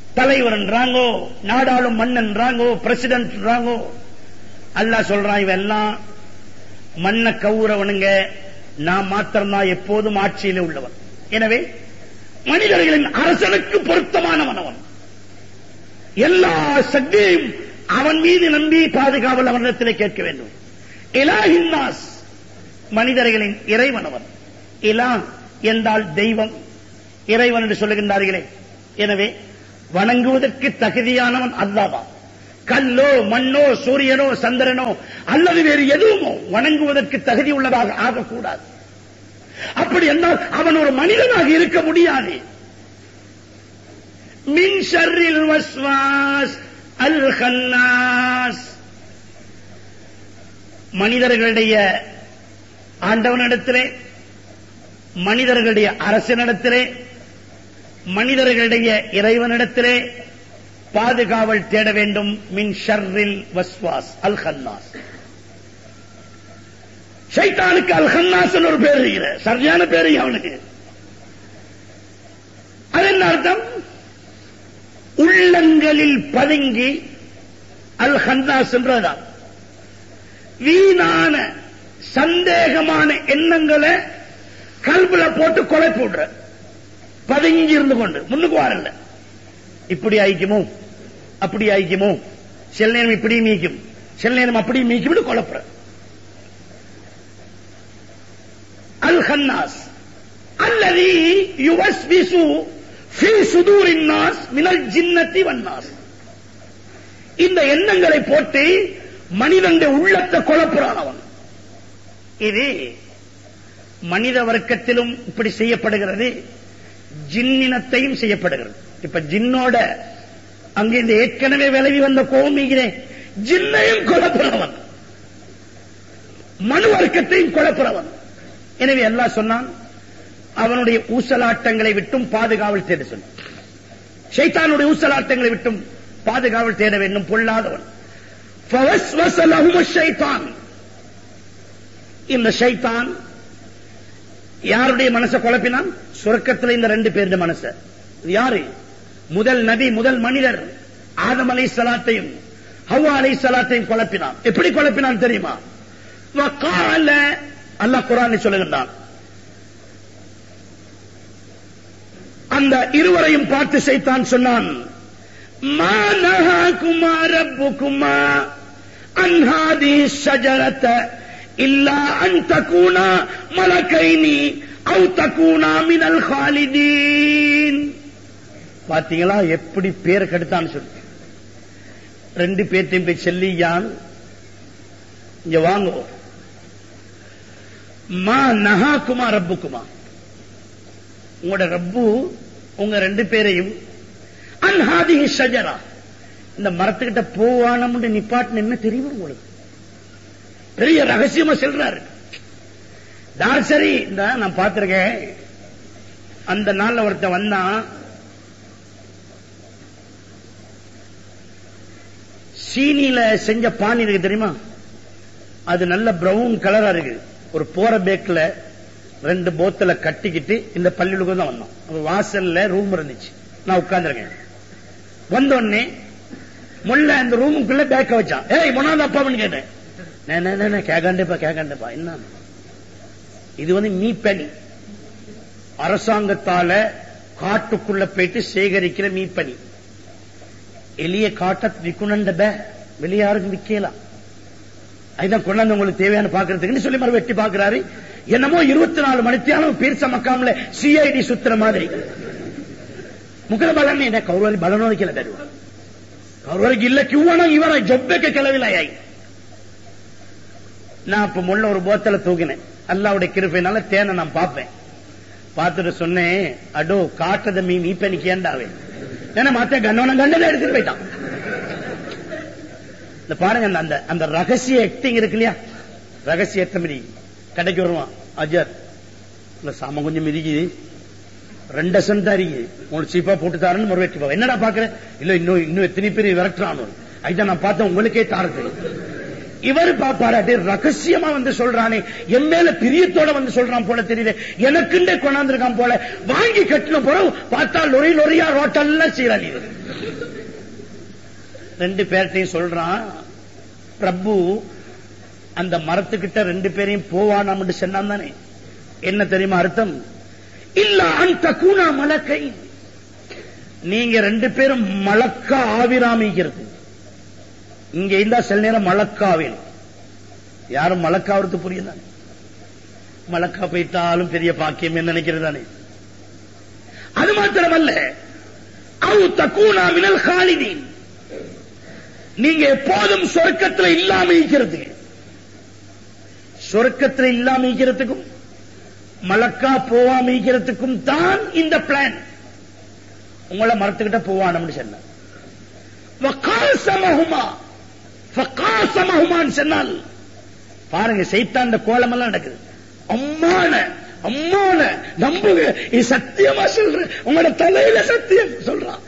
தலைவர்ன்றாங்கோ, நாடாளும் மன்னன்றாங்கோ, பிரசிடென்ட்ன்றாங்கோ. அல்லாஹ் சொல்றான் இவெல்லாம் மண்ண கவுறவனுங்க, நான் மாத்திரம்தான் எப்போதும் ஆட்சியிலே உள்ளவன். எனவே மனிதர்களின் அரசனுக்கு பொருத்தமானவன் அவன். எல்லா சக்தியையும் அவன் மீது நம்பி பாதுகாவல் அவனிடத்திலே கேட்க வேண்டும். இலாஹின்னாஸ், மனிதர்களின் இறைவன் அவன். இலா என்றால் தெய்வம், இறைவன் என்று சொல்லுகின்றார்களே. எனவே வணங்குவதற்கு தகுதியானவன் அல்லாஹ். கல்லோ, மண்ணோ, சூரியனோ, சந்திரனோ அல்லது வேறு எதுவுமோ வணங்குவதற்கு தகுதி உள்ளதாக ஆகக்கூடாது. அப்படி என்றால் அவன் ஒரு மனிதனாக இருக்க முடியாது. மின் ஷர்ரில் வஸ்வாஸ் அல் கன்னாஸ், மனிதர்களுடைய ஆண்டவனிடத்திலே, மனிதர்களுடைய அரசனிடத்திலே, மனிதர்களுடைய இறைவனிடத்திலே பாதுகாவல் தேட வேண்டும். மின் ஷர்ரில் வஸ்வாஸ் அல் கன்னாஸ். ஷைத்தானுக்கு அல் கன்னாஸ் ஒரு பேர் இருக்கிற, சரியான பேரு அவனுக்கு. அது என்ன அர்த்தம்? உள்ளங்களில் பதுங்கி அல் கன்னாஸ் என்றதான் வீணான சந்தேகமான எண்ணங்களை கல்புல போட்டு கொலை போடுற, பதுங்கி இருந்து கொண்டு முன்னுக்கு வரல. இப்படி ஆயிக்குமோ, அப்படி ஆயிக்குமோ, சில நேரம் இப்படி மீக்கும், சில நேரம் அப்படி மீக்கும் குழப்புற. அல் கன்னாஸ் அல்லது யுவஸ்விசு ஃபீ சுதூரின் நாஸ் மினல் ஜின்னத்தி வன்னாஸ். இந்த எண்ணங்களை போட்டு மனிதனுடைய உள்ளத்தை குழப்புறான் அவன். இது மனித வர்க்கத்திலும் இப்படி செய்யப்படுகிறது, ஜின்னினத்தையும் செய்யப்படுகிறது. இப்ப ஜின்னோட அங்கிருந்து ஏற்கனவே விலகி வந்த கோமிகிறேன், ஜின்னையும் குழப்புறவன், மனு வர்க்கத்தையும் குழப்புறவன். எனவே அல்லாஹ் சொன்னான் அவனுடைய ஊசலாட்டங்களை விட்டும் பாதுகாவல் தேட சொன்னான். ஷைத்தானுடைய ஊசலாட்டங்களை விட்டும் பாதுகாவல் தேட வேண்டும், பொல்லாதவன். ஃபவஸ்வஸ லஹுமுஷ் ஷைத்தான், இந்த ஷைத்தான் யாருடைய மனசை குழப்பினான்? சொர்க்கத்தில் இந்த ரெண்டு பேருடைய மனசை. யாரு? முதல் நபி, முதல் மனிதர் ஆதம் அலைஹிஸ்ஸலாத்தையும் ஹவ்வா அலைஹிஸ்ஸலாத்தையும் குழப்பினான். எப்படி குழப்பினான் தெரியுமா? வகால, அல்லாஹ் குர்ஆனில் சொல்லுகிறான், அந்த இருவரையும் பார்த்து ஷைத்தான் சொன்னான், மா நஹாகுமா ரப்புகுமா அன் ஹாதிஹி ஷஜரத இல்லா அன் தகூனா மலகைனி அவு தகூனா மினல் காலிதீன். பாத்தீங்களா எப்படி பேரை கெடுத்தான்னு சொல்லி. ரெண்டு பேர்த்தையும் போய் செல்லியான், இங்க வாங்க, மா நஹாகுமா ரப்புகுமா, உங்களோட ரப்பு உங்க ரெண்டு பேரையும் அன் ஹாதிஹி ஷஜரா, இந்த மரத்துக்கிட்ட போவானம்னு நிப்பாட்டின என்ன தெரியுமா உங்களுக்கு? பெரிய ரகசியமா சொல்றாரு. சரி, இந்த நான் பார்த்திருக்கேன், அந்த நாள்ல ஒருத்தன் வந்தான், சீனியில செஞ்ச பானி இருக்கு தெரியுமா, அது நல்ல பிரவுன் கலரா இருக்கு. ஒரு போற பேக்ல ரெண்டு போத்தல கட்டிக்கிட்டு இந்த பள்ளிகளுக்கு தான் வந்தோம். வாசல்ல ரூம் இருந்துச்சு, நான் உட்கார்ந்துருக்கேன். வந்தோடனே முள்ள அந்த ரூமுக்குள்ள பேக்க வச்சான். ஏய் மொனாத அப்பான்னு கேட்டேன். கேட்காண்டேப்பா என்ன இது? மீப்பனி, அரசாங்கத்தால காட்டுக்குள்ள போயிட்டு சேகரிக்கிற மீப்பனி. எளிய காட்ட விற்கணுண்ட வெளியாருக்கு விற்கலாம். அதுதான் கொண்டாந்து உங்களுக்கு தேவையான பாக்குறதுக்கு சொல்லி மறு வெட்டி பாக்குறாரு. என்னமோ 24 மணித்தியாலும் பீர்ச மக்காமல சிஐடி சுத்துற மாதிரி ಮುಖದ ಬಲನ್ನೇ ಇದೆ ಕೌರವರಿ ಬಲನೋದಕ್ಕೆಲ್ಲ ತರುವ ಕೌರವರಿಗೆ ಇಲ್ಲ ಕಿವ್ವಣ ಇವರ ಜೊಬ್ಬಕ್ಕೆ ಕೆಲವಿಲ್ಲ ಯಾಯಿ. நான் இப்ப முள்ள ஒரு போத்தல தூக்கினேன். அல்லாவுடைய கிருபையினால தேனை நான் பார்ப்பேன். பார்த்துட்டு சொன்னேன், அடோ காட்டத மீன் இப்ப நீ கேண்டாவே ஏன்னா மத்த கண்ணவன கண்டதை எடுத்துட்டு போயிட்டான். இந்த பாருங்க, அந்த அந்த ரகசிய ஆக்டிங் இருக்கு இல்லையா, ரகசிய எத்தமதி கடைக்கு வருவான். அஜர் இல்ல சாம கொஞ்சம் மிதிக்குது, 2 டசன் தான் இருக்குது, உங்களுக்கு சீப்பா போட்டு தாருன்னு ஒரு வெட்டி. என்னடா பாக்குற? இல்ல இன்னும் எத்தனை பேர் விரட்டுறான். அதுதான் நான் பார்த்தேன், உங்களுக்கே தாரது இவர் பாப்பாராட்டி ரகசியமா வந்து சொல்றானே, என் மேல பிரியத்தோட வந்து சொல்றான் போல தெரியுது, எனக்குண்டே கொண்டாந்துருக்கான் போல. வாங்கி கட்டின பிறகு பார்த்தா லொரி லொரியா ரோட்டெல்லாம் சீராளி. ரெண்டு பேர்ட்டையும் சொல்றான், பிரபு அந்த மரத்துக்கிட்ட ரெண்டு பேரையும் போவானாம் சொன்னான் தானே. என்ன தெரியுமா அர்த்தம்? இல்ல அந்த கூணா மலக்கை, நீங்க ரெண்டு பேரும் மலக்கா ஆவிராமிக்கிறது. இங்க இருந்தா சில நேரம் மலக்காவில் யாரும் மலக்காவது புரியுதானே. மலக்கா போயிட்டாலும் பெரிய பாக்கியம் என்ன நினைக்கிறது தானே. அது மாத்திரமல்ல, அவு தக்கூனா மினல் காலிதீன், நீங்க எப்போதும் சொர்க்கத்தில் இல்லாம இருக்கிறது. சொர்க்கத்தில் இல்லாம இருக்கிறதுக்கும் மலக்கா போவாம இருக்கிறதுக்கும் தான் இந்த பிளான். உங்களை மரத்துக்கிட்ட போவானு சொன்ன சொன்னால் பாருங்க, சைத்தான் கோலம் எல்லாம் நடக்குது. அம்மான அம்மான நம்புங்க, இது சத்தியமா சொல்றேன், உங்களோட தலையில சத்தியம் சொல்றான்,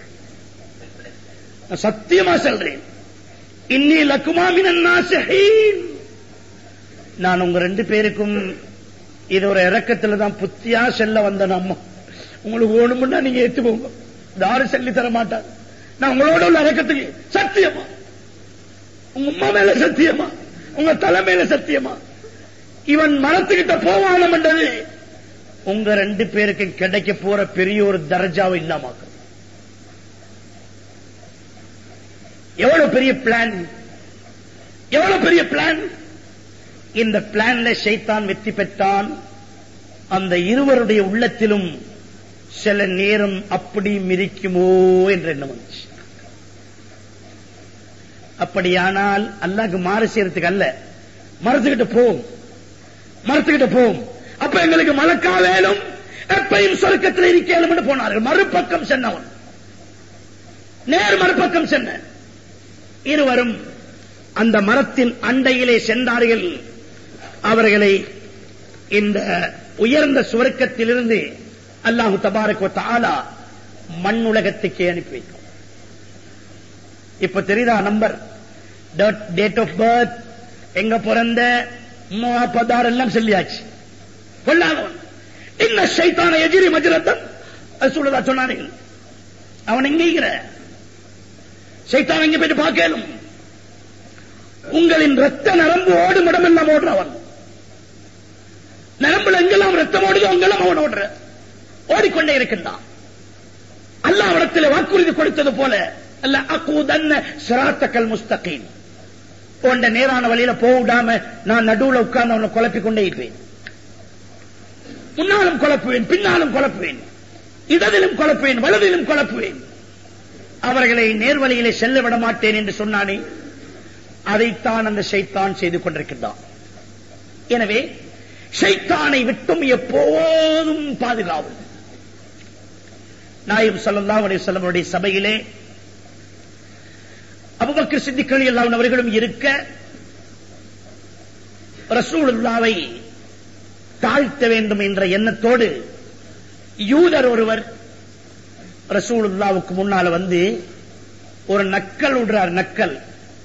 சத்தியமா சொல்றேன். இன்னி லக்குமா மினன் நாஸிஹீன், நான் உங்க ரெண்டு பேருக்கும் இது ஒரு இறக்கத்துல தான் புத்தியா செல்ல வந்த. நம்ம உங்களுக்கு ஓணுமுன்னா நீங்க ஏற்றுக்கோங்க, யாரும் சொல்லி தர மாட்டாங்க. நான் உங்களோட உள்ள இறக்கத்துக்கு சத்தியமா, உங்க அம்மா மேல சத்தியமா, உங்க தலை மேல சத்தியமா, இவன் மரத்துக்கிட்ட போவானம் என்றது உங்க ரெண்டு பேருக்கு கிடைக்க போற பெரிய ஒரு தர்ஜாவை இல்லாம. எவ்வளவு பெரிய பிளான், எவ்வளவு பெரிய பிளான். இந்த பிளான்ல ஷைத்தான் வெற்றி பெற்றான். அந்த இருவருடைய உள்ளத்திலும் சில நேரம் அப்படி மிரிக்குமோ என்ற எண்ணம் வந்துச்சு. அப்படியானால் அல்லாஹ்க்கு மாறு செய்யறதுக்கு அல்ல, மரத்துக்கிட்ட போவோம், மரத்துக்கிட்ட போவோம், அப்ப எங்களுக்கு மலக்கா வேலும், எப்பையும் சொர்க்கத்தில் இருக்கேன் போனார்கள். மறுபக்கம் சென்னவன் நேர் மறுபக்கம் சென்ன இருவரும் அந்த மரத்தின் அண்டையிலே சென்றார்கள். அவர்களை இந்த உயர்ந்த சுவர்க்கத்திலிருந்து அல்லாஹு தபாரக் வ தஆலா மண்ணுலகத்துக்கே அனுப்பி வைக்கும். இப்ப தெரியுதா நம்பர், டேட் ஆஃப் பர்த், எங்க பிறந்த, பதார் எல்லாம் சொல்லியாச்சு. கொள்ளாதவன் இன்ன ஷைத்தான எஜிரி மஜ்ரத்தன் ரசூலுல்லாஹ் சொன்னார்கள். அவன் எங்கிற ஷைத்தான் எங்க போயிட்டு பார்க்கலும். உங்களின் ரத்த நரம்பு ஓடும் இடமெல்லாம் ஓடுறவன், நரம்புல எங்கெல்லாம் ரத்தம் ஓடுதோ அங்கெல்லாம் அவன் ஓடுற, ஓடிக்கொண்டே இருக்கின்றான். அல்லாஹ் இடத்துல வாக்குறுதி கொடுத்தது போல, அல்ல அகூதன்ன சிராத்தக்கல் முஸ்தகீம், போன்ற நேரான வழியில போடாம நான் நடுவுல உட்கார்ந்து அவனை குழப்பிக் கொண்டே இருப்பேன். முன்னாலும் குழப்புவேன், பின்னாலும் குழப்புவேன், இடதிலும் குழப்புவேன், வலதிலும் குழப்புவேன். அவர்களை நேர்வழியிலே செல்ல விட மாட்டேன் என்று சொன்னானே, அதைத்தான் அந்த ஷைத்தான் செய்து கொண்டிருக்கின்றான். எனவே ஷைத்தானை விட்டும் எப்போதும் பாதுகாவும். நாயகம் ஸல்லல்லாஹு அலைஹி வஸல்லம் அவருடைய சபையிலே அபூபக்கர் சித்திக் ரலியல்லாஹு அன்ஹு அவர்களும் இருக்க, ரசூலுல்லாஹ்வை தாழ்த்த வேண்டும் என்ற எண்ணத்தோடு யூதர் ஒருவர் ரசூலுல்லாஹ்வுக்கு முன்னால வந்து ஒரு நக்கல் விடுறார். நக்கல்,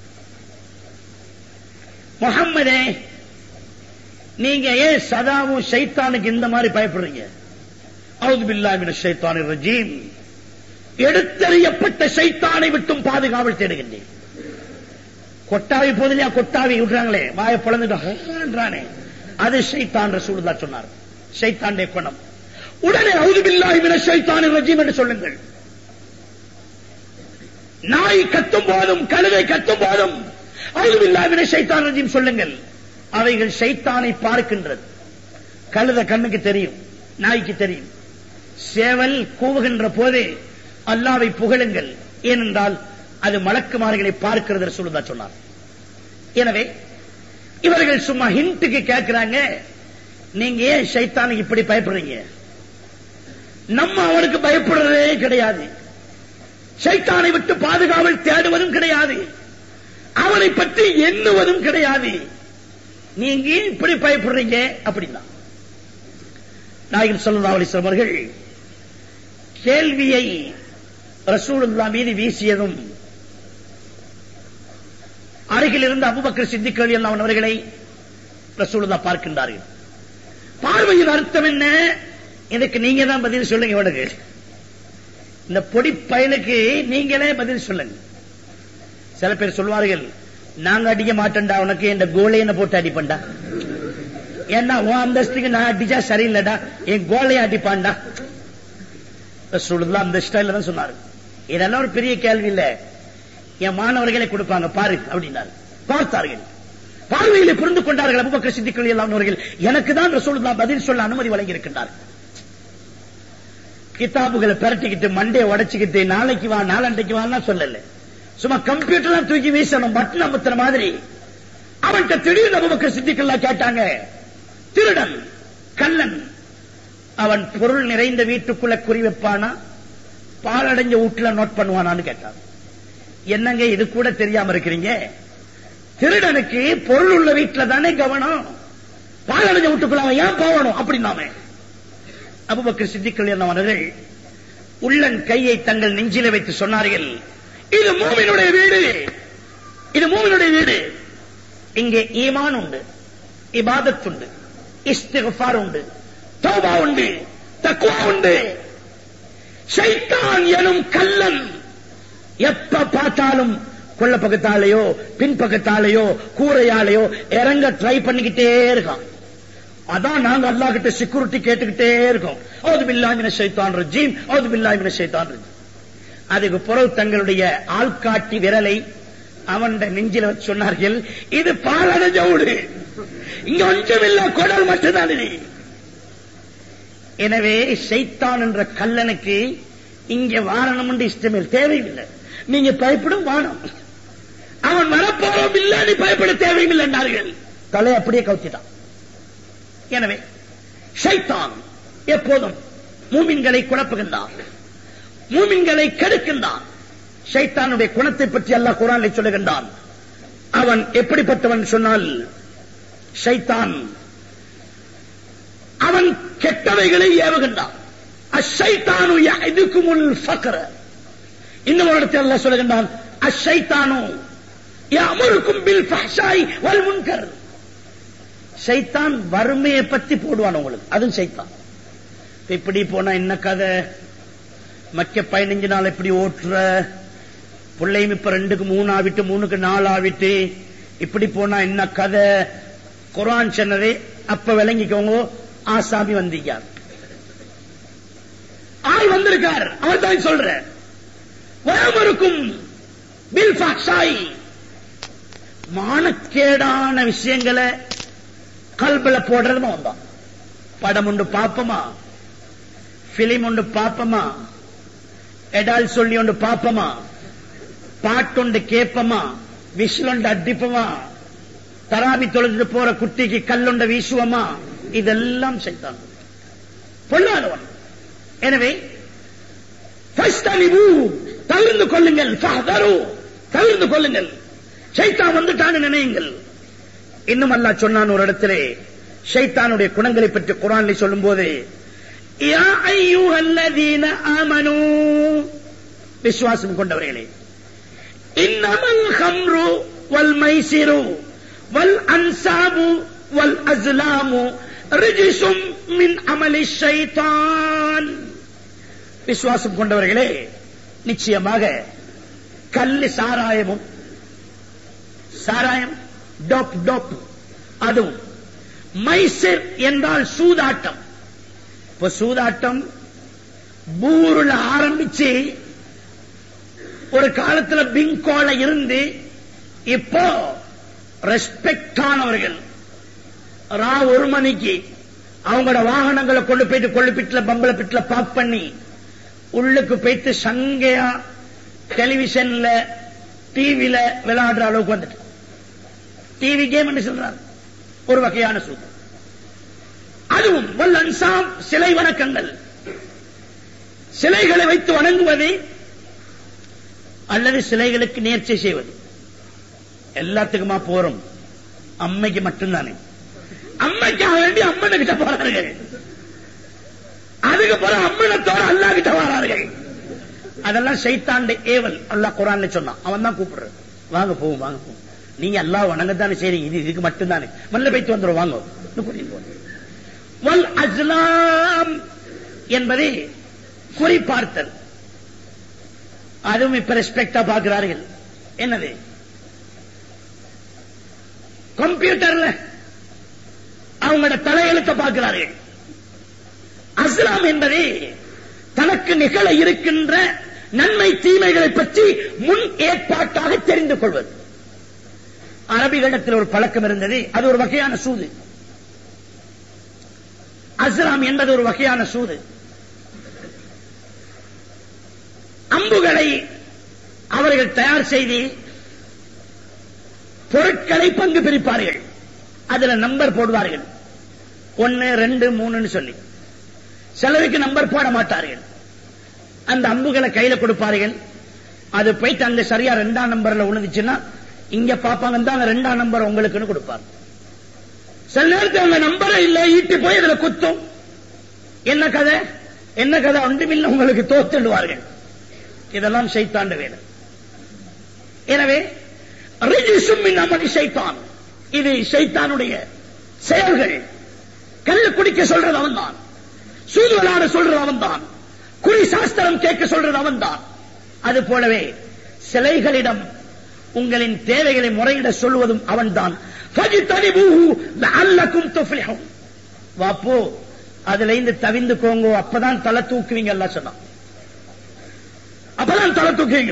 முஹம்மதே, நீங்க ஏன் சதாவும் ஷைத்தானுக்கு இந்த மாதிரி பயப்படுறீங்க? அஊது பில்லாஹி மினஷ் ஷைத்தானிர் ரஜீம், எடுத்தறியப்பட்ட ஷைத்தானை விட்டும் பாதுகாவல் தேடுகின்றேன். கொட்டாவி போதிலையா, கொட்டாவி விடுறாங்களே, வாயை பொளந்துட்டானே, அது ஷைத்தான். ரசூலுல்லாஹ் சொன்னார், ஷைத்தானுடைய குணம். உடனே அஊது பில்லாஹி மினஷ் ஷைத்தானிர் ரஜீம் என்று சொல்லுங்கள். நாய் கத்தும் போதும், கழுதை கத்தும் போதும் அஊது பில்லாஹி மினஷ் ஷைத்தானிர் ரஜீம் சொல்லுங்கள். அவைகள் ஷைத்தானை பார்க்கின்றது. கழுத கண்ணுக்கு தெரியும், நாய்க்கு தெரியும். சேவல் கூவுகின்ற போதே அல்லாஹ்வை புகழுங்கள், ஏனென்றால் அது மலக்குமார்களை பார்க்கிறது ரசூலுல்லாஹ் சொன்னார். எனவே இவர்கள் சும்மா ஹிண்ட்டுக்கு கேட்கிறாங்க, நீங்க ஏன் ஷைத்தானுக்கு இப்படி பயப்படுறீங்க? நம்ம அவனுக்கு பயப்படுறதே கிடையாது, ஷைத்தானை விட்டு பாதுகாவல் தேடுவதும் கிடையாது, அவனை பற்றி எண்ணுவதும் கிடையாது, நீங்க இப்படி பயப்படுறீங்க அப்படின்னா. நாயகம் ஸல்லல்லாஹு அலைஹி வஸல்லம் அவர்கள் கேள்வியை ரசூலுல்லாஹ் மீது வீசியதும் அருகில் இருந்த அபூபக்கர் சித்திக் ரலியல்லாஹு அன்ஹு அவர்களை ரசூலுல்லாஹ் பார்க்கின்றார்கள். பார்வையின் அர்த்தம் என்ன? இதுக்கு நீங்க தான் பதில் சொல்லுங்க. இவனுக்கு இந்த பொடி பயலுக்கு நீங்களே பதில் சொல்லுங்க. சில பேர் சொல்வார்கள், நாங்க அடிக்க மாட்டேன்டா, உனக்கு இந்த கோலையனை போட்டு அடிப்பண்டா, ஏன்னா உன் அந்தஸ்துக்கு நான் அடிச்சா சரியில்லடா, என் கோலையை அடிப்பான்டா. ரசூலுல்லாஹ் அந்த ஸ்டைல தான் சொன்னாரு. இதெல்லாம் ஒரு பெரிய கேள்வி இல்ல, என் மாணவர்களை கொடுப்பாங்க பாரு அப்படின்னாரு. பார்த்தார்கள், பார்வையிலே புரிந்து கொண்டார்கள் அபூபக்கர் சித்திக் ரலியல்லாஹு அன்ஹு அவர்கள். எனக்கு தான் ரசூலுல்லாஹ் பதில் சொல்ல அனுமதி வழங்கி இருக்கின்றார். கிதாபுகளை பிரட்டிக்கிட்டு மண்டையை உடைச்சுக்கிட்டு நாளைக்கு வா நாளண்டைக்கு வான்னா சொல்லல, சும்மா கம்ப்யூட்டர்லாம் தூக்கி வீசணும் பட்டன் அமுத்துற மாதிரி. அவன்கிட்ட திடீர்னு அபூபக்கர் சித்திக் ரலியல்லாஹு கேட்டாங்க, திருடன் கள்ளன் அவன் பொருள் நிறைந்த வீட்டுக்குள்ள குறி வைப்பானா, பாலடைஞ்ச வீட்டுல நோட் பண்ணுவானான்னு கேட்டான். என்னங்க இது கூட தெரியாம இருக்கிறீங்க? திருடனுக்கு பொருள் உள்ள வீட்டுல தானே கவனம், பாலடைஞ்ச வீட்டுக்குள்ள அவன் ஏன் போகணும் அப்படின்னாமே. அபூபக்கர் சித்திக் ரலியல்லாஹு அன்ஹு அவர்கள் உள்ளன் கையை தங்கள் நெஞ்சில வைத்து சொன்னார்கள், இது மூமினுடைய வீடு, இது மூமினுடைய வீடு. இங்கே ஈமான் உண்டு, இபாதத் உண்டு, இஸ்திக்ஃபார் உண்டு, தௌபா உண்டு, தக்வா உண்டு. ஷைத்தான் எனும் கள்ளன் எப்ப பார்த்தாலும் கொள்ள பக்கத்தாலேயோ பின்பக்கத்தாலேயோ கூரையாலேயோ இறங்க ட்ரை பண்ணிக்கிட்டே இருக்கான். அதான் நாங்க அல்லாஹ் கிட்ட செக்யூரிட்டி கேட்டுக்கிட்டே இருக்கோம். அவுது பில்லாஹி மினஷ் ஷைத்தானிர் ரஜீம், அவுது பில்லாஹி மினஷ் ஷைத்தானிர் ரஜீம். அதுக்கு பிறகு தங்களுடைய ஆள்காட்டி விரலை அவன் நெஞ்சில வச்சு சொன்னார்கள், இது பாலடைஞ்ச வீடு, இங்க ஒன்றும் இல்ல, குடல் மட்டும்தான். எனவே ஷைத்தான் என்ற கல்லனுக்கு இங்க வாரணம் என்று இஷ்டமே தேவையில்லை, நீங்க பயப்படும் வானம், அவன் வரப்போறோம் இல்ல, நீ பயப்பட தேவையில்லை என்றார்கள். தலை அப்படியே கவுத்திட்டான். எனவே ஷைத்தான் எப்போதும் மூமின்களை குழப்புகின்றான், மூமின்களை கெடுக்கின்றான். ஷைத்தானுடைய குணத்தை பற்றி அல்லாஹ் குர்ஆனில் சொல்லுகின்றான். அவன் எப்படிப்பட்டவன் சொன்னால், ஷைத்தான் அவன் கெட்டவைகளை ஏவுகின்றான். அஷைத்தானு யஅதுகுமுல் ஃபக்ர. இன்னொரு இடத்தில் அல்லாஹ் சொல்லுகின்றான், அஷைத்தானு யஅமுருக்கும் பில் ஃபஹ்ஷாய் வல் முன்கர். ஷைத்தான் வறுமையை பத்தி போடுவான் உங்களுக்கு, அதுவும் ஷைத்தான். இப்படி போனா என்ன கதை, மக்க 15 நாள் எப்படி ஓட்டுற, பிள்ளையும் இப்ப 2க்கு 3 ஆவிட்டு 3க்கு 4 ஆவிட்டு, இப்படி போனா என்ன கதை. குர்ஆன் சொன்னதே அப்ப விளங்கிக்கோங்க, ஆசாமி வந்தீங்க, ஆள் வந்திருக்கார், அவர் தான் சொல்ற. வயமருக்கும் பில் ஃபஹ்ஷாய், மானக்கேடான விஷயங்களை கல்பல போடுறது வந்தான். படம் உண்டு பாப்பமா, பிலிம் உண்டு பாப்பமா, எடால் சொல்லி ஒன்று பாப்பமா, பாட்டுண்டு கேப்பமா, விசிலுண்டு அடிப்பமா, தராபி தொழுது போற குட்டிக்கு கல்லுண்ட வீசுவமா, இதெல்லாம் ஷைத்தான் பொல்லாதவன். எனவே தவிர்ந்து கொள்ளுங்கள், தவிர்ந்து கொள்ளுங்கள், ஷைத்தான் வந்துட்டான்னு நினையுங்கள். இன்னும் அல்லாஹ் சொன்னான் ஒரு இடத்திலே ஷைத்தானுடைய குணங்களை பற்றி குர்ஆனில் சொல்லும் போது, யா அய்யுஹல்லதீன ஆமனூ, விசுவாசம் கொண்டவர்களே, இன்னமல் ஹம்ரு வல் மைசிரு வல் அன்சாபு வல் அஸ்லாமு ரிஜ்சும் மின் அமலி ஷைத்தான். விசுவாசம் கொண்டவர்களே, நிச்சயமாக கல்லு சாராயமும், சாராயம் டோப் டோப், அதுவும் மைசிர் என்றால் சூதாட்டம். இப்ப சூதாட்டம் பூருல ஆரம்பிச்சு ஒரு காலத்துல பிங்கோல இருந்து இப்போ ரெஸ்பெக்ட் ஆனவர்கள் 1 மணிக்கு அவங்களோட வாகனங்களை கொண்டு போயிட்டு கொள்ளுப்பிட்டுல பம்பள பிட்டுல பாக் பண்ணி உள்ளுக்கு போயிட்டு சங்கையா டெலிவிஷன்ல டிவில விளையாடுற அளவுக்கு வந்துட்டு, டிவி கேம் என்று சொல்றாங்க, ஒரு வகையான சூது. அதுவும் வல் அன்சாம், சிலை வணக்கங்கள், சிலைகளை வைத்து வணங்குவது அல்லது சிலைகளுக்கு நேர்ச்சை செய்வது. எல்லாத்துக்குமா போறோம், அம்மைக்கு மட்டும்தானே, அம்மைக்காக வேண்டி அம்மனை கிட்ட போறார்கள், அதுக்கு பிறகு அம்மனத்தோட அல்லாஹ் கிட்ட வரார்கள். அதெல்லாம் ஷைத்தானுடைய ஏவல். அல்லாஹ் குர்ஆன்ல சொன்னான், அவன் தான் கூப்பிடுறது, வாங்க போவோம் வாங்க போவோம், நீங்க அல்லாஹ் வணங்கத்தானே சரி, இதுக்கு மட்டும்தானே மல்ல போய்த்து வந்துடும் வாங்க. வல் அஸ்லாம் என்பதை குறிப்பார்த்தல், அதுவும் இப்ப ரெஸ்பெக்டா பார்க்கிறார்கள். என்னது? கம்ப்யூட்டர்ல அவங்களோட தலையெழுத்த பார்க்கிறார்கள். அஸ்லாம் என்பதை தனக்கு நிகழ இருக்கின்ற நன்மை தீமைகளை பற்றி முன் ஏற்பாட்டாக தெரிந்து கொள்வது. அரபிகளிடத்தில் ஒரு பழக்கம் இருந்தது, அது ஒரு வகையான சூது. அஸ்லாம் என்பது ஒரு வகையான சூது. அம்புகளை அவர்கள் தயார் செய்து பொருட்களை பங்கு பிரிப்பார்கள். அதுல நம்பர் போடுவார்கள், 1 2 3 சொல்லி. சிலருக்கு நம்பர் போட மாட்டார்கள். அந்த அம்புகளை கையில கொடுப்பார்கள். அது போயிட்டு அங்க சரியா 2ஆம் நம்பர்ல உழுந்துச்சுன்னா இங்க பாப்பாங்க தான் 2ஆம் நம்பர் உங்களுக்குன்னு கொடுப்பார். சில நேரத்தில் அந்த நம்பரை இல்ல ஈட்டி போய் இதுல குத்தும். என்ன கதை என்ன கதை ஒன்றுமில்ல, உங்களுக்கு தோத்துடுவார்கள். இதெல்லாம் ஷைத்தாண்ட வேலை. எனவே ரிஜிசும் மின் அமலி ஷைத்தான், இது ஷைத்தானுடைய செயல்கள். கல்லு குடிக்க சொல்றது அவன் தான், சூது விளையாட சொல்றது அவன் தான், குறி சாஸ்திரம் கேட்க சொல்றது அவன் தான். அது போலவே சிலைகளிடம் உங்களின் தேவைகளை முறையிட சொல்வதும் அவன் தான். வாப்போ அதுல இருந்து தவிந்துக்கோங்க, அப்பதான் தலை தூக்குவீங்க. எல்லாம் சொன்னான், அப்பதான் தலை தூக்குவீங்க.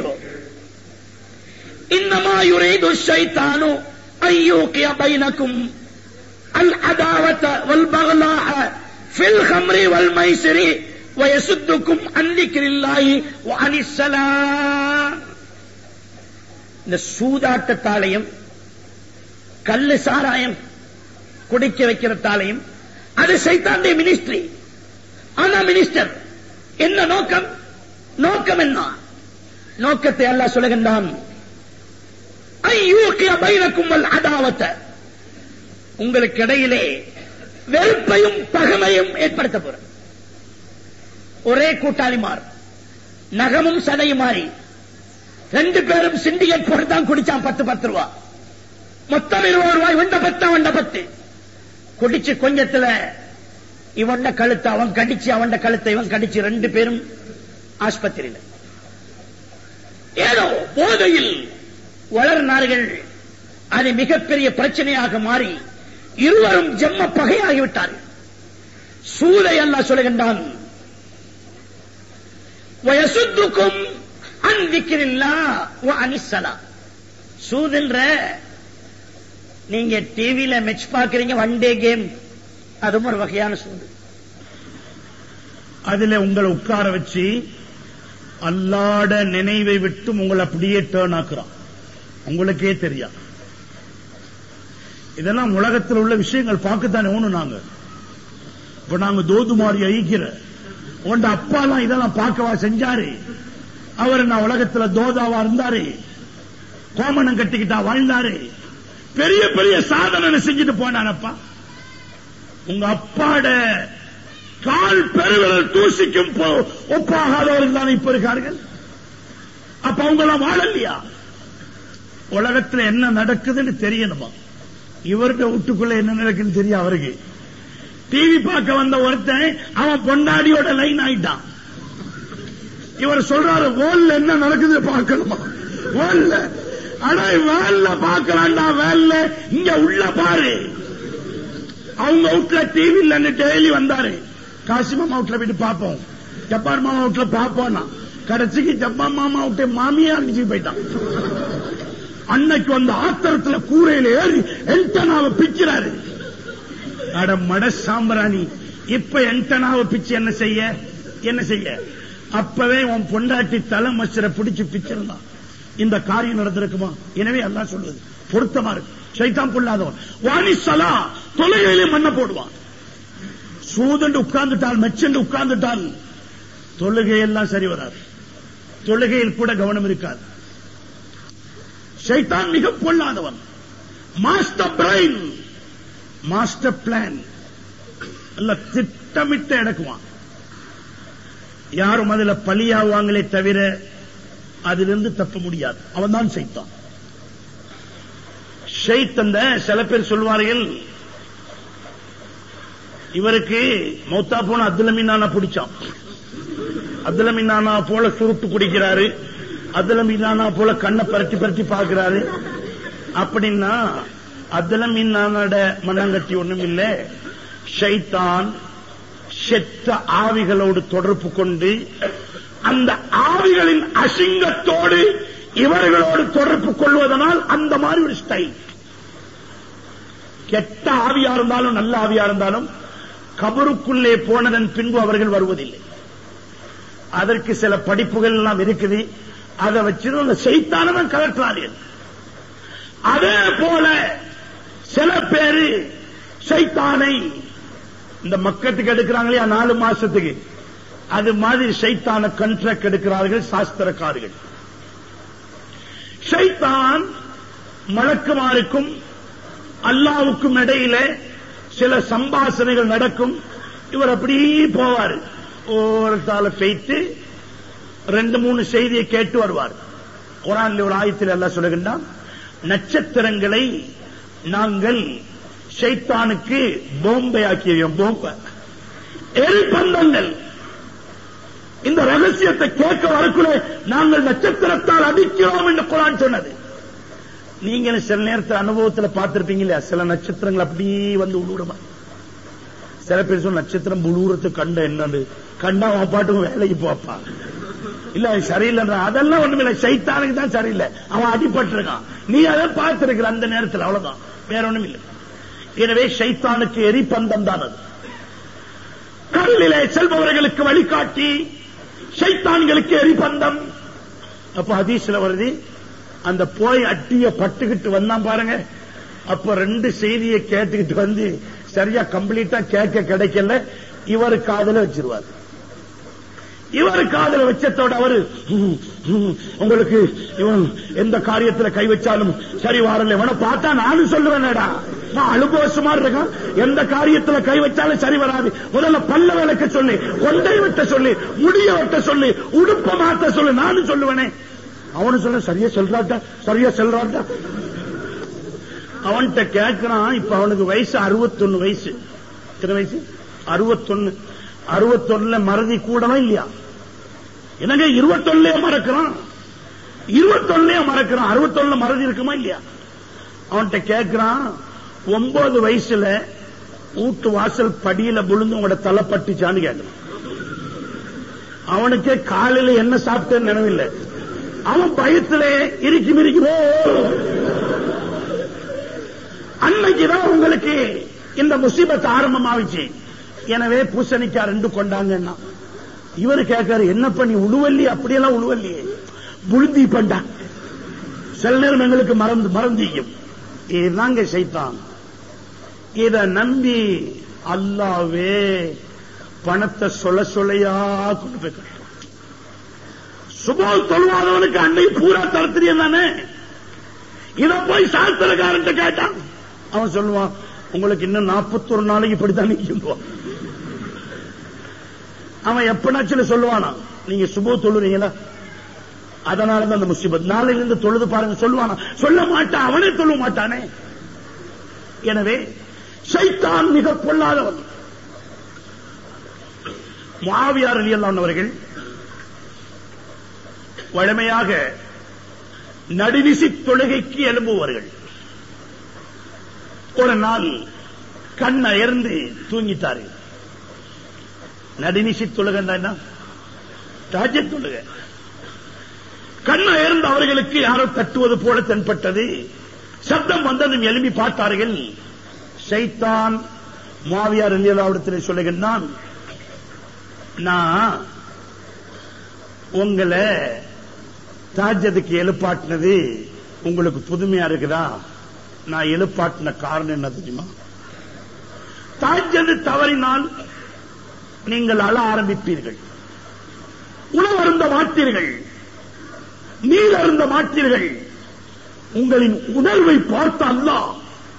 இன்னமா யுரீது ஷைத்தானு அய்யூகிய பைனக்கும் அல் அதாவத வல் பக்லாஹ ஃபில் ஹம்ரி வல் மைசிரி வயசுத்துக்கும் அன் திக்ரில்லாஹி வ அனிஸ் ஸலாம். இந்த சூதாட்டத்தாலையும் கல்லு சாராயம் குடிக்க வைக்கிறதாலையும் அது சைத்தானுடைய மினிஸ்ட்ரி. ஆனா மினிஸ்டர் என்ன நோக்கம்? நோக்கம் என்ன? நோக்கத்தை அல்லாஹ் சொல்லுகின்றான், ஐயூகிய பைனக்கும் வல் அதாவத, உங்களுக்கு இடையிலே வெறுப்பையும் பகைமையும் ஏற்படுத்த போற. ஒரே கூட்டாளி மாறு, நகமும் சதையும் மாறி 2 பேரும் சிண்டிகேட் போட்டு தான் குடிச்சான். 10 ரூபா மொத்தம் 20 ரூபாய். வண்ட 10 வண்ட 10 குடிச்சு கொஞ்சத்துல இவண்ட கழுத்தை அவன் கடிச்சு, அவன் கழுத்தை இவன் கடிச்சு, 2 பேரும் ஆஸ்பத்திரியில். ஏதோ போதையில் வளர்னார்கள். அது மிகப்பெரிய பிரச்சனையாக மாறி இருவரும் ஜம்ம பகையாகிவிட்டார்கள். சூதை அல்லாஹ் சொல்லுகின்றான், வயசுத்துக்கும் அன் திக்ரில்லாஹ் வ அனிஸ் ஸலாம். சூதுன்ற நீங்க டிவில மேட்ச் பாக்குறீங்க, ஒன் டே கேம், அதுவும் ஒரு வகையான சூது. அதுல உங்களை உட்கார வச்சு அல்லாட நினைவை விட்டு உங்களை அப்படியே டேர்ன் ஆக்குறான், உங்களுக்கே தெரியா. இதெல்லாம் உலகத்தில் உள்ள விஷயங்கள் பார்க்கத்தானே ஒண்ணு. நாங்க இப்ப நாங்க தோதுமாரி ஐக்கிற உண்ட அப்பாலாம் இதெல்லாம் பார்க்கவா செஞ்சாரு? அவர் நான் உலகத்துல தோதாவா இருந்தாரு, கோமணம் கட்டிக்கிட்டா வாழ்ந்தாரு, பெரிய பெரிய சாதனை செஞ்சுட்டு போனானப்பா. உங்க அப்பாட கால் பெருவிரல் தூசிக்கும் ஒப்பாகாதவர்கள் தான் இப்ப இருக்கார்கள். அப்ப அவங்க எல்லாம் வாழலையா? உலகத்துல என்ன நடக்குதுன்னு தெரியணுமா? இவருடைய வீட்டுக்குள்ள என்ன நடக்குன்னு தெரியும் அவருக்கு. டிவி பார்க்க வந்த ஒருத்தன் அவன் பொண்டாடியோட லைன் ஆயிட்டான். இவர் சொல்றாரு, வேல்ல என்ன நடக்குது பார்க்கணுமா? வேல்ல அடா வேல்ல பார்க்கலாம்டா, வேல்ல இங்க உள்ள பாரு. அவங்க வீட்டுல டிவி இல்லன்னு டெய்லி வந்தாரு. காசிமா வீட்டுல போயிட்டு பார்ப்போம், ஜப்பார் மாமா வீட்டுல பார்ப்போம்னா கடைசிக்கு ஜப்பார் மாமா விட்டு மாமியா அனுப்பிச்சு போயிட்டான். அன்னைக்கு வந்த ஆத்திரத்துல கூரையில ஏறி என்டனாவை பிக்கிறாரு. அட மட சாம்பிராணி, இப்ப என்டனாவை பிச்சு என்ன செய்ய? அப்பவே உன் பொண்டாட்டி தலை மச்சரை பிடிச்சு பிச்சிருந்தான், இந்த காரியம் நடந்திருக்குமா? எனவே அல்லாஹ் சொல்வது பொருத்தமா இருக்கு. ஷைத்தான் பொல்லாதவன். வாணி சலா, தொலைகளிலே மண்ண போடுவான். சூதண்டு உட்கார்ந்துட்டால், மெச்சண்டு உட்கார்ந்துட்டால் தொழுகையெல்லாம் சரி வராது, தொழுகையில் கூட கவனம் இருக்காது. ஷைத்தான் மிக பொல்லாதவன். மாஸ்டர் பிரைன், மாஸ்டர் பிளான் எல்லாம் திட்டமிட்டு எடுக்குவான். யாரும் அதுல பலியாவாங்களே தவிர அதிலிருந்து தப்ப முடியாது. அவன் தான் ஷைத்தான். ஷைத்தந்த சில பேர் சொல்வார்கள், இவருக்கு மௌத்தா போன அப்துல்லமீனானா பிடிச்சான், அப்துல்லமீனானா போல சுருட்டு குடிக்கிறாரு, அப்துல்லமீனானா போல கண்ணை பரட்டி பரட்டி பார்க்கிறாரு அப்படின்னா அப்துல்லமீனானோட மண்ணங்கட்டி ஒண்ணும் இல்ல. ஷைத்தான் செத்த ஆவிகளோடு தொடர்பு கொண்டு அந்த ஆவிகளின் அசிங்கத்தோடு இவர்களோடு தொடர்பு கொள்வதனால் அந்த மாதிரி ஒரு ஸ்டைல். கெட்ட ஆவியா இருந்தாலும் நல்ல ஆவியா இருந்தாலும் கபருக்குள்ளே போனதன் பின்பு அவர்கள் வருவதில்லை. அதற்கு சில படிப்புகள் எல்லாம் இருக்குது. அதை வச்சு அந்த ஷைத்தானவன் கலற்றார்கள். அதே போல சில பேரு ஷைத்தானை இந்த மக்கத்துக்கு எடுக்கிறாங்களே 4 மாசத்துக்கு, அது மாதிரி ஷைத்தான கண்ட்ராக்ட் எடுக்கிறார்கள் சாஸ்திரக்காரர்கள். ஷைத்தான் மலக்குமாருக்கும் அல்லாவுக்கும் இடையில சில சம்பாஷணைகள் நடக்கும். இவர் அப்படி போவார், ஒருத்தால பெய்த்து 2-3 செய்தியை கேட்டு வருவார். குர்ஆன்ல ஒரு ஆயத்தில் அல்லாஹ் சொல்லுகின்றான், நட்சத்திரங்களை நாங்கள் ஷைத்தானுக்கு போம்பை ஆக்கியோம். போம்பை எரிபந்தங்கள். இந்த ரகசியத்தை கேட்க வரக்குள்ள நாங்கள் நட்சத்திரத்தால் அடிக்கிறோம் என்று குர்ஆன் சொன்னது. நீங்க சில நேரத்தில் அனுபவத்தில் பார்த்திருப்பீங்க இல்லையா, சில நட்சத்திரங்கள் அப்படியே வந்து உழுவுறமா. சில பேர் சொல்ல நட்சத்திரம் உழுவுறது கண்ட என்னது, கண்டா அவன் பாட்டுக்கும் வேலைக்கு போப்பா, இல்ல சரியில்லை. அதெல்லாம் ஒண்ணுமில்லை, ஷைத்தானுக்கு தான் சரியில்லை, அவன் அடிபட்டு இருக்கான், நீ அதை பார்த்திருக்கிற அந்த நேரத்தில், அவ்வளவுதான், வேற ஒண்ணும் இல்லை. எனவே ஷைத்தானுக்கு எரிபந்தம் தான் அது. கடலிலே செல்பவர்களுக்கு வழிகாட்டி, ஷைத்தான்களுக்கு எரிபந்தம். அப்ப ஹதீஸ்ல வருது, அந்த போய் அட்டிய பட்டுக்கிட்டு வந்தான் பாருங்க, அப்ப 2 செய்தியை கேட்டுக்கிட்டு வந்து சரியா கம்ப்ளீட்டா கேட்க கிடைக்கல, இவரு காதல வச்சிருவார். இவரு காதல வச்சதோட அவரு உங்களுக்கு இவன் எந்த காரியத்தில் கை வச்சாலும் சரி வரல, இவனை பார்த்தா நானும் சொல்லுவேன்டா, நான் அனுபவசமா இருக்கான், எந்த காரியத்தில் கை வச்சாலும் சரி வராது, முதல்ல பல்ல விளக்க சொல்லி, கொண்டை வெட்ட சொல்லி, முடிய வெட்ட சொல்லி, உடுப்ப மாத்த சொல்லி, நானும் சொல்லுவேனே. அவனு சொல்ல சரியா சொல்றாட்டா, சரியா சொல்றாட்டா. அவன்கிட்ட கேட்கிறான். இப்ப அவனுக்கு வயசு 61 வயசு. எத்தனை வயசு? 61. 61 மறதி கூடவா இல்லையா? என்னங்க 21 மறக்கிறான், 21 மறக்கிறான், 61 மறதி இருக்குமா இல்லையா? அவன்கிட்ட கேட்கிறான், 9 வயசுல வீட்டு வாசல் படியில விழுந்து உங்களோட தலை பட்டுச்சான்னு கேட்கிறான். அவனுக்கே காலையில என்ன சாப்பிட்டேன்னு நினைவில்லை, அவன் பயத்திலே இறுக்கி மிரிக்கிறோ. அன்னைக்குதான் உங்களுக்கு இந்த முசீபத் ஆரம்பமாவிச்சு. எனவே பூசணிக்காய் 2 கொண்டாங்கன்னா இவரு கேட்காரு, என்ன பண்ணி உழுவல்லி, அப்படியெல்லாம் உழுவல்லியே, புழுந்தி பண்டா. சில நேரம் எங்களுக்கு மறந்திக்கும். இதுதாங்க ஷைத்தான். இத நம்பி அல்லாவே பணத்தை சொல்லையா கொண்டு போய் சுபோல் தொழுவாதவனுக்கு அன்னை பூரா தரத்திரியம் தானே. இத போய் சாஸ்திரக்காரன் கேட்டான், அவன் சொல்லுவான், உங்களுக்கு இன்னும் 41 நாளைக்கு இப்படித்தான் நிற்கும். அவன் எப்பனாச்சும் சொல்லுவானா, நீங்க சுபோ தொழுறீங்களா, அதனாலதான் அந்த முசீபத், நாளையிலிருந்து தொழுது பாருங்க சொல்லுவானா? சொல்ல மாட்டான், அவனே சொல்ல மாட்டானே. எனவே ஷைத்தான் மிக பொல்லாதவன். முஆவியா ரலியல்லாஹு அன்ஹு அவர்கள் வழமையாக நடுநிசி தொழுகைக்கு எழும்புவார்கள். ஒரு நாள் கண் அயர்ந்து தூங்கிட்டார்கள். நடுநிசி தொழுகை என்ன? தஹஜ்ஜுத் தொழுகை. கண் அயர்ந்த அவர்களுக்கு யாரோ தட்டுவது போல தென்பட்டது. சப்தம் வந்ததும் எழுப்பி பார்த்தார்கள். ஷைத்தான் முஆவியா ரலியல்லாஹு அன்ஹு சொல்லுகின்றான், நான் உங்களை தஹஜ்ஜுதுக்கு எழுப்பாட்டினது உங்களுக்கு புதுமையா இருக்குதா? நான் எழுப்பாட்டின காரணம் என்ன தெரியுமா? தஹஜ்ஜுத் தவறினால் நீங்கள் அழ ஆரம்பிப்பீர்கள், உணவு அருந்த மாட்டீர்கள், நீர் அருந்த மாட்டீர்கள். உங்களின் உணர்வை பார்த்த அல்லாஹ்,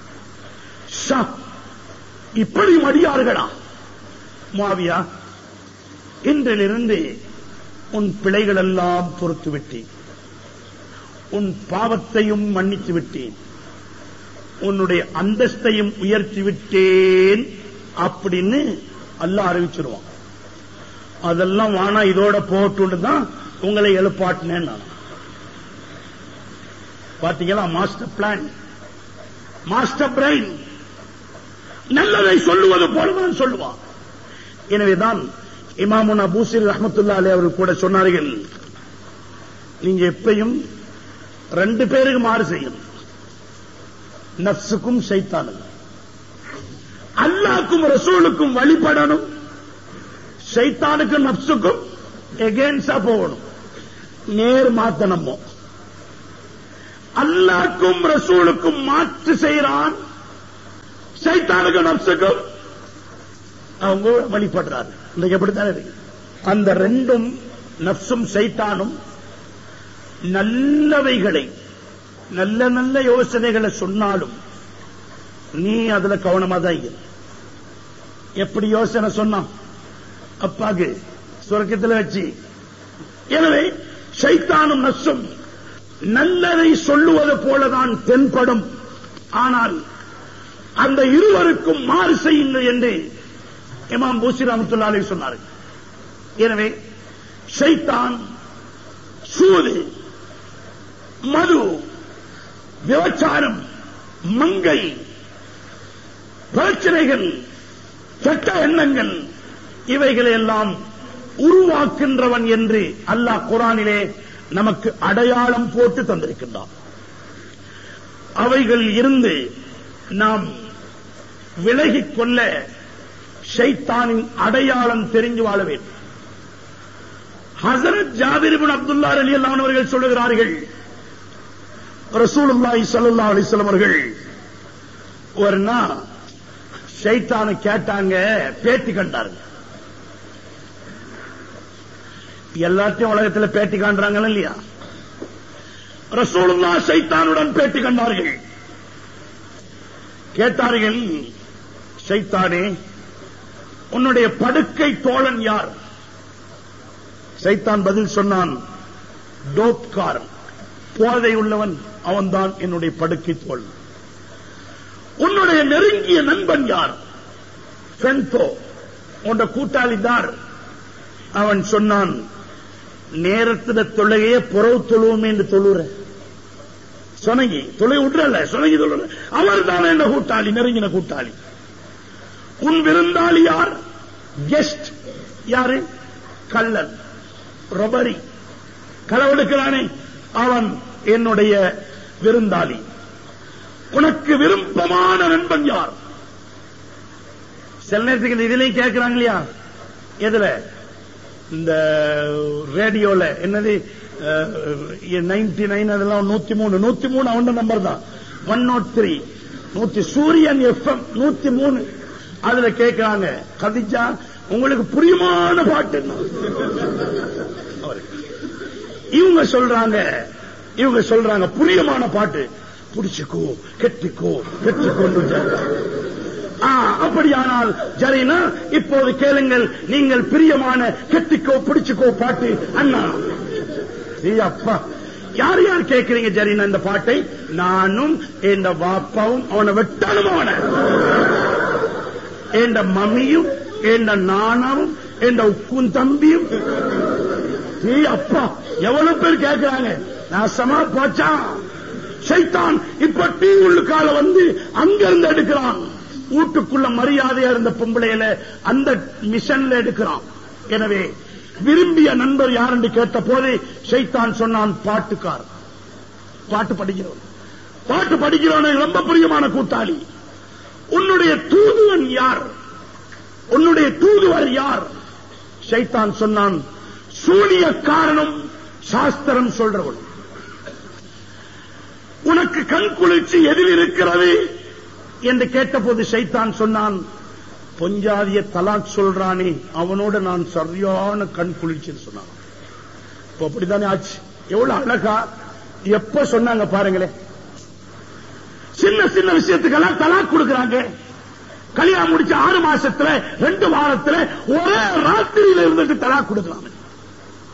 இப்படி மடியார்களா? முஆவியா, இன்றிலிருந்து உன் பிழைகள் எல்லாம் பொறுத்து விட்டேன், உன் பாவத்தையும் மன்னித்து விட்டேன், உன்னுடைய அந்தஸ்தையும் உயர்த்தி விட்டேன் அப்படின்னு அல்லாஹ் அறிவிச்சிருவான். அதெல்லாம் வானா இதோட போட்டு தான் உங்களை எழுப்பாட்டினேன். பாத்தீங்களா? மாஸ்டர் பிளான், மாஸ்டர் பிரெயின் நல்லதை சொல்லுவது போலதான் சொல்லுவான். எனவேதான் இமாமுனா பூசிரி ரஹ்மத்துல்லாஹி அலைஹி அவர்கள் கூட சொன்னார்கள், நீங்க எப்பயும் 2 பேருக்கு மாறு செய்யணும், நஃப்ஸுக்கும் ஷைத்தானுக்கும். அல்லாஹ்வுக்கும் ரசூலுக்கும் வழிபடணும், ஷைத்தானுக்கும் நஃப்ஸுக்கும் எகென்ஸ்டா போகணும். நேர் மாத்தனமோ அல்லாஹ்வுக்கும் ரசூலுக்கும் மாற்று செய்யறான், ஷைத்தானுக்கும் நஃப்ஸுக்கும் அவங்க வழிபடுறாரு. இன்னைக்கு எப்படித்தான் இருக்கு. அந்த 2ம் நஃப்ஸும் ஷைத்தானும் நல்லவைகளை, நல்ல நல்ல யோசனைகளை சொன்னாலும் நீ அதுல கவனமா தான் இரு. எப்படி யோசனை சொன்னான் அப்பாக்கு சொர்க்கத்தில் வச்சு. எனவே ஷைத்தானும் நஃப்ஸும் நல்லதை சொல்லுவது போலதான் தென்படும். ஆனால் அந்த இருவருக்கும் மாறு செய்யுங்கள் என்று இமாம் பூசிரி ரஹ்மத்துல்லாஹி அலைஹி சொன்னார்கள். எனவே ஷைத்தான் சூது, மது, விபச்சாரம், மங்கை, பிரச்சனைகள், கெட்ட எண்ணங்கள் இவைகளை எல்லாம் உருவாக்கின்றவன் என்று அல்லாஹ் குர்ஆனிலே நமக்கு அடையாளம் போட்டு தந்திருக்கின்றான். அவைகள் இருந்து நாம் விலகிக் கொள்ள ஷைத்தானின் அடையாளம் தெரிஞ்சு வாழ வேண்டும். ஹஸரத் ஜாபிர் இப்னு அப்துல்லாஹ் ரலியல்லாஹு அன்ஹு அவர்கள் சொல்லுகிறார்கள், ரசூலுல்லாஹி ஸல்லல்லாஹு அலைஹி வஸல்லம் அவர்கள் ஒரு நாள் ஷைத்தானை கேட்டாங்க, பேட்டி கண்டார்கள். எல்லாத்தையும் உலகத்தில் பேட்டி காண்றாங்க இல்லையா? ரசூலுல்லாஹ் ஷைத்தானுடன் பேட்டி கண்டார்கள். கேட்டார்கள், ஷைத்தானே உன்னுடைய படுக்கை தோழன் யார்? ஷைத்தான் பதில் சொன்னான், டோப்காரன், போதை உள்ளவன், அவன்தான் என்னுடைய படுக்கை தோழன். உன்னுடைய நெருங்கிய நண்பன் யார்? ஃபென்தோ, உன்னுடைய கூட்டாளி தார். அவன் சொன்னான், நேரத்தில் தொழுகையே புறவு தொழுவோம் என்று தொழுற சொனங்கி தொலை விட்டுறல, சொனங்கி தொழுற, அவர் தான் என்ன கூட்டாளி, நெருங்கின கூட்டாளி. உன் விருந்தாளி யார்? கெஸ்ட் யாரு? கள்ளன், ரொபரி, களவெடுக்கிறானே, அவன் என்னுடைய விருந்தாளி. உனக்கு விருப்பமான நண்பன் யார்? சில நேரத்துக்கு இதுலயும் கேட்கிறாங்க இல்லையா? எதுல? இந்த ரேடியோல என்னது 99 அதெல்லாம் 103 அவன் நம்பர் தான். 103 100 சூரியன் எஃப்எம் 103 அதுல கேட்கிறாங்க, கதிஜா உங்களுக்கு புரியுமான பாட்டு. இவங்க சொல்றாங்க புரியுமான பாட்டு, புடிச்சுக்கோ கெட்டிக்கோ கெட்டிக்கொண்டு. அப்படியானால் ஜரீனா இப்போது கேளுங்கள், நீங்கள் பிரியமான கெட்டிக்கோ பிடிச்சுக்கோ பாட்டு. அண்ணா அப்பா, யார் யார் கேட்கிறீங்க ஜரீனா இந்த பாட்டை? நானும் என் வாப்பாவும் அவனை வெட்டாலும், அவனை என் மம்மியும் என் நானாவும் என் உக்கும் தம்பியும். அப்பா எவ்வளவு பேர் கேட்கிறாங்க. நாசமா போச்சா ஷைத்தான். இப்ப டீ உள்ளுக்கால வந்து அங்கிருந்து எடுக்கிறான். வீட்டுக்குள்ள மரியாதையா இருந்த பொம்பளையில அந்த மிஷன்ல எடுக்கிறான். எனவே விரும்பிய நண்பர் யார் என்று கேட்ட போது ஷைத்தான் சொன்னான், பாட்டுக்கார், பாட்டு படிக்கிறவன். பாட்டு படிக்கிறவன் ரொம்ப பிரியமான கூட்டாளி. உன்னுடைய தூதுவன் யார்? உன்னுடைய தூதுவர் யார்? ஷைத்தான் சொன்னான், சூனியக்காரனும் சாஸ்திரம் சொல்றவன். உனக்கு கண் குளிர்ச்சி எதில் இருக்கிறது என்று கேட்டபோது ஷைத்தான் சொன்னான், பொஞ்சாதிய தலாக் சொல்றானே அவனோட நான் சரியான கண் குளிர்ச்சின்னு சொன்னான். அப்படித்தானே ஆச்சு. எவ்வளவு அழகா எப்ப சொன்னாங்க பாருங்களேன். சின்ன சின்ன விஷயத்துக்கெல்லாம் தலாக் கொடுக்கிறாங்க. கல்யாணம் முடிச்ச 6 மாசத்துல 2 வாரத்துல ஒரே ராத்திரியில இருந்துட்டு தலாக் கொடுக்கலாம்.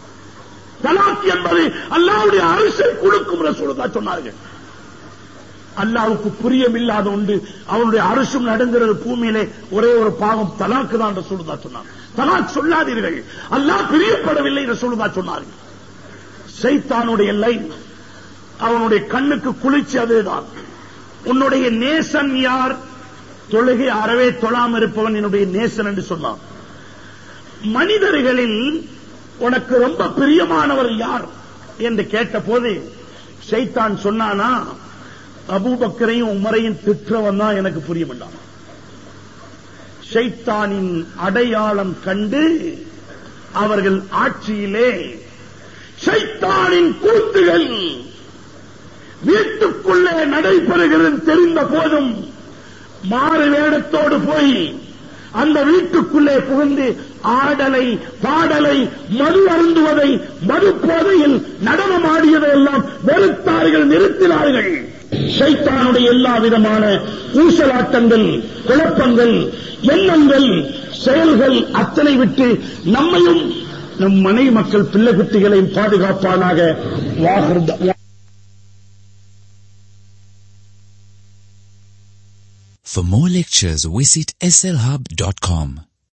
தலாக் என்பது அல்லாஹ்வுடைய அரசை கொடுக்கும் ரசூலுல்லாஹ் சொன்னார்கள். அல்லாஹ்வுக்கு பிரியமில்லாத உண்டு, அவனுடைய அரசும் நடங்கிறது பூமியிலே ஒரே ஒரு பாவம் தலாக்கு தான் ரசூலுல்லாஹ் சொன்னார். தலாக் சொல்லாதீர்கள், அல்லாஹ் பிரியப்படவில்லை ரசூலுல்லாஹ் சொன்னார்கள். ஷைத்தானுடைய லைன், அவனுடைய கண்ணுக்கு குளிர்ச்சி அதுதான். உன்னுடைய நேசன் யார்? தொழுகை அறவே தொழாம இருப்பவன் என்னுடைய நேசன் என்று சொன்னான். மனிதர்களில் உனக்கு ரொம்ப பிரியமானவர் யார் என்று கேட்ட போது ஷைத்தான் சொன்னானா, அபூபக்கரையும் உமரையும் திற்றவன் தான் எனக்கு புரிய வேண்டாம். ஷைத்தானின் அடையாளம் கண்டு அவர்கள் ஆட்சியிலே ஷைத்தானின் கூத்துகள் வீட்டுக்குள்ளே நடைபெறுகிறது தெரிந்த போதும் மாறு வேடத்தோடு போய் அந்த வீட்டுக்குள்ளே புகுந்து ஆடலை, பாடலை, மது அருந்துவதை, மது போதையில் நடனமாடியதை எல்லாம் வெறுத்தார்கள், நிறுத்தினார்கள். ஷைத்தானுடைய எல்லா விதமான ஊசலாட்டங்கள், குழப்பங்கள், எண்ணங்கள், செயல்கள் அத்தனை விட்டு நம்மையும் நம் மனைவி மக்கள் பிள்ளை குட்டிகளையும் பாதுகாப்பானாக. For more lectures, visit slhub.com.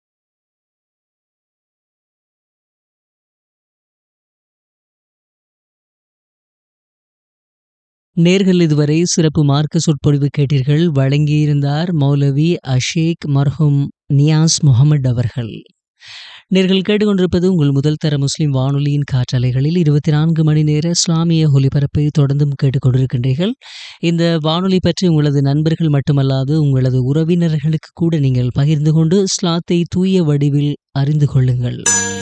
நேர்கள் இதுவரை சிறப்பு மார்க்க சொற்பொழிவு கேட்டீர்கள். வழங்கியிருந்தார் மௌலவி அஷேக் மர்ஹூம் நியாஸ் முகமது அவர்கள். நேர்கள் கேட்டுக்கொண்டிருப்பது உங்கள் முதல் தர முஸ்லிம் வானொலியின் காற்றலைகளில் 24 மணி நேர இஸ்லாமிய ஒலிபரப்பை தொடர்ந்தும் கேட்டுக்கொண்டிருக்கின்றீர்கள். இந்த வானொலி பற்றி உங்களது நண்பர்கள் மட்டுமல்லாது உங்களது உறவினர்களுக்கு கூட நீங்கள் பகிர்ந்து கொண்டு இஸ்லாத்தை தூய வடிவில் அறிந்து கொள்ளுங்கள்.